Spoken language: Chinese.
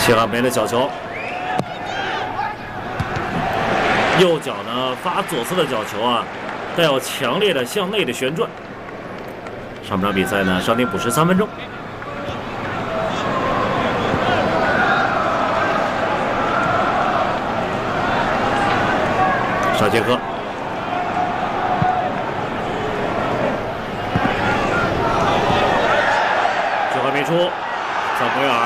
谢汉梅的小球，右脚呢发左侧的角球啊，带有强烈的向内的旋转。上半场比赛呢，稍停补时3分钟。少杰克，球还没出，萨摩尔。